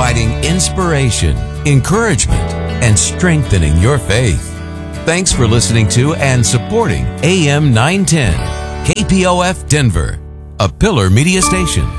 providing inspiration, encouragement, and strengthening your faith. Thanks for listening to and supporting AM 910, KPOF Denver, a Pillar Media Station.